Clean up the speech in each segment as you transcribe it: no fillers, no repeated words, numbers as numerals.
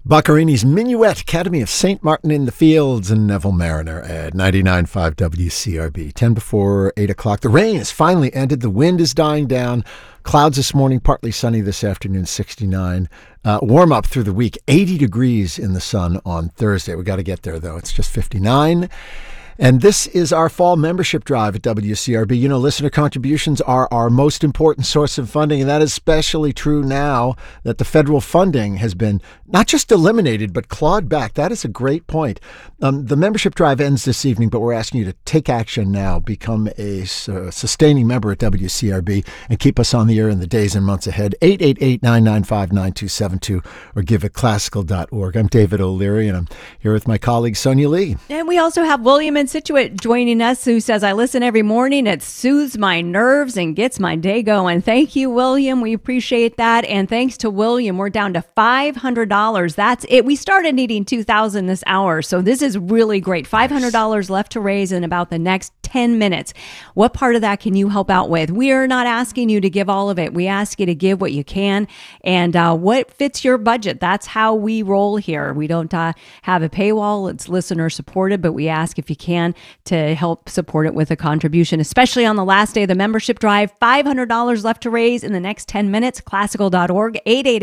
Boccherini's Minuet, Academy of St. Martin in the Fields, and Neville Mariner at 99.5 WCRB. 10 before 8 o'clock. The rain has finally ended. The wind is dying down. Clouds this morning, partly sunny this afternoon, 69. Warm up through the week, 80 degrees in the sun on Thursday. We got to get there, though. It's just 59. And this is our fall membership drive at WCRB. You know, listener contributions are our most important source of funding, and that is especially true now that the federal funding has been not just eliminated, but clawed back. That is a great point. The membership drive ends this evening, but we're asking you to take action now, become a sustaining member at WCRB, and keep us on the air in the days and months ahead. 888-995-9272 or give at classical.org. I'm David O'Leary, and I'm here with my colleague Sonia Lee. And we also have William in Scituate joining us, who says, I listen every morning. It soothes my nerves and gets my day going. Thank you, William. We appreciate that. And thanks to William, we're down to $500. That's it. We started needing $2,000 this hour. So this is really great. $500 left to raise in about the next 10 minutes. What part of that can you help out with? We are not asking you to give all of it. We ask you to give what you can and what fits your budget. That's how we roll here. We don't have a paywall. It's listener supported, but we ask if you can to help support it with a contribution, especially on the last day of the membership drive. $500 left to raise in the next 10 minutes. Classical.org,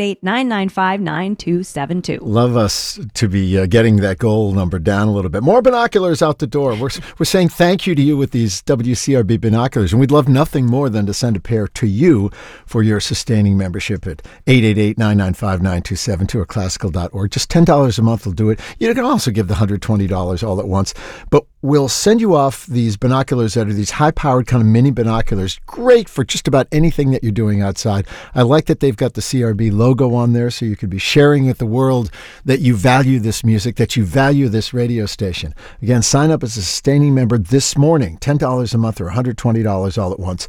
888-995-9272. Love us to be getting that goal number down a little bit. More binoculars out the door. We're saying thank you to you with these WCRB binoculars, and we'd love nothing more than to send a pair to you for your sustaining membership at 888-995-9272 or classical.org. Just $10 a month will do it. You can also give the $120 all at once, but we'll send you off these binoculars that are these high-powered kind of mini binoculars. Great for just about anything that you're doing outside. I like that they've got the CRB logo on there, so you could be sharing with the world that you value this music, that you value this radio station. Again, sign up as a sustaining member this morning. $10 a month or $120 all at once.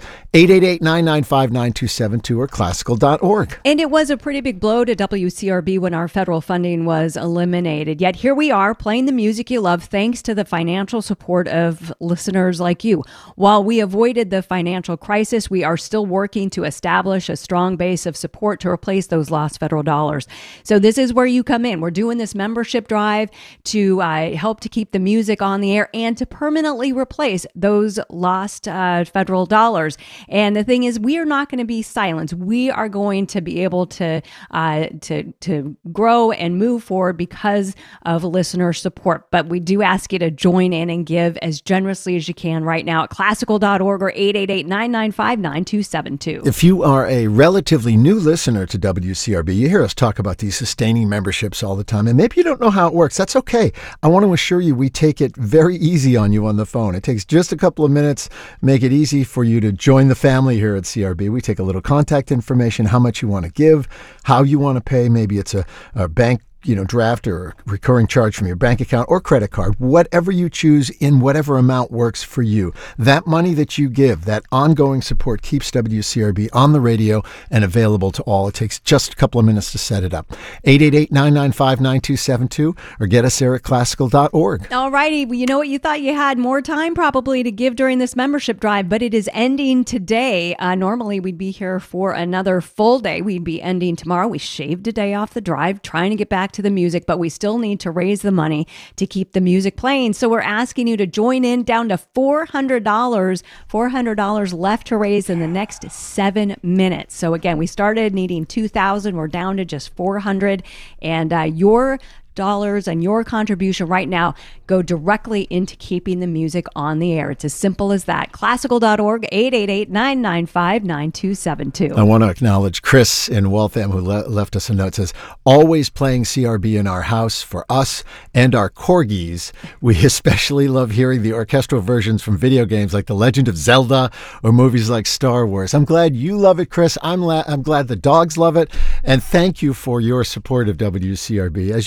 888-995-9272 or classical.org. And it was a pretty big blow to WCRB when our federal funding was eliminated. Yet here we are playing the music you love thanks to the financial support of listeners like you. While we avoided the financial crisis, we are still working to establish a strong base of support to replace those lost federal dollars. So this is where you come in. We're doing this membership drive to help to keep the music on the air and to permanently replace those lost federal dollars. And the thing is, we are not going to be silenced. We are going to be able to grow and move forward because of listener support. But we do ask you to join in and give as generously as you can right now at classical.org or 888-995-9272. If you are a relatively new listener to WCRB, you hear us talk about these sustaining memberships all the time, and maybe you don't know how it works. That's okay. I want to assure you we take it very easy on you on the phone. It takes just a couple of minutes, make it easy for you to join the family here at CRB. We take a little contact information, how much you want to give, how you want to pay. Maybe it's a bank draft or recurring charge from your bank account or credit card, whatever you choose in whatever amount works for you. That money that you give, that ongoing support keeps WCRB on the radio and available to all. It takes just a couple of minutes to set it up. 888-995-9272 or get us there at classical.org. All righty. Well, you know what? You thought you had more time probably to give during this membership drive, but it is ending today. Normally we'd be here for another full day. We'd be ending tomorrow. We shaved a day off the drive, trying to get back to the music, but we still need to raise the money to keep the music playing. So we're asking you to join in, down to $400 left to raise in the next 7 minutes. So again, we started needing $2,000. We're down to just $400, and your dollars and your contribution right now go directly into keeping the music on the air. It's as simple as that. Classical.org, 888-995-9272. I want to acknowledge Chris in Waltham, who left us a note. It says, always playing CRB in our house for us and our corgis. We especially love hearing the orchestral versions from video games like The Legend of Zelda or movies like Star Wars. I'm glad you love it, Chris. I'm glad the dogs love it. And thank you for your support of WCRB. As you noted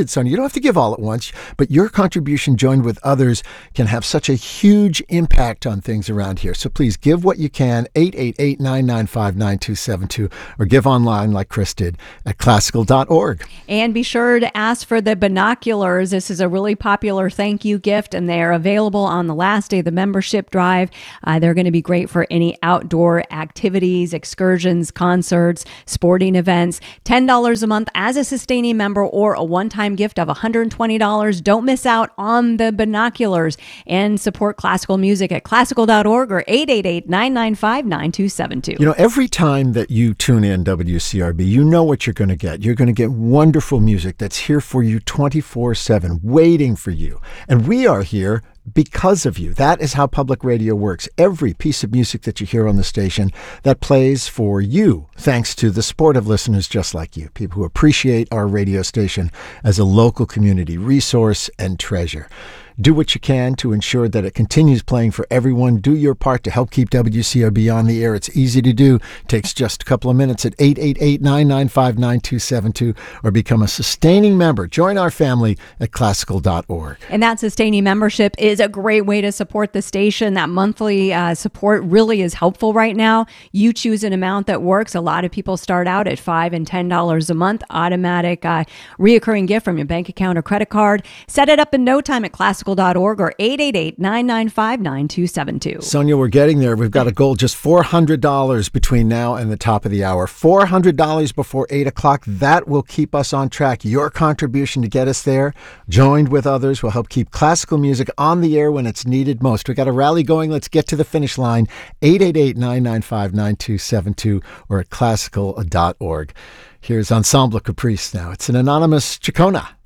did, Sonia. You don't have to give all at once, but your contribution joined with others can have such a huge impact on things around here. So please give what you can, 888-995-9272, or give online like Chris did at classical.org. And be sure to ask for the binoculars. This is a really popular thank you gift, and they are available on the last day of the membership drive. They're going to be great for any outdoor activities, excursions, concerts, sporting events. $10 a month as a sustaining member, or a one-time gift of $120. Don't miss out on the binoculars, and support classical music at classical.org or 888-995-9272. You know, every time that you tune in WCRB, you know what you're going to get. You're going to get wonderful music that's here for you 24/7, waiting for you. And we are here because of you. That is how public radio works. Every piece of music that you hear on the station that plays for you, thanks to the support of listeners just like you, people who appreciate our radio station as a local community resource and treasure. Do what you can to ensure that it continues playing for everyone. Do your part to help keep WCRB on the air. It's easy to do. It takes just a couple of minutes at 888-995-9272, or become a sustaining member. Join our family at classical.org. And that sustaining membership is a great way to support the station. That monthly support really is helpful right now. You choose an amount that works. A lot of people start out at $5 and $10 a month, automatic reoccurring gift from your bank account or credit card. Set it up in no time at classical.org or 888-995-9272. Sonia, we're getting there. We've got a goal, just $400 between now and the top of the hour. $400 before 8 o'clock. That will keep us on track. Your contribution to get us there, joined with others, will help keep classical music on the air when it's needed most. We've got a rally going. Let's get to the finish line. 888-995-9272 or at classical.org. Here's Ensemble Caprice now. It's an anonymous Chacona.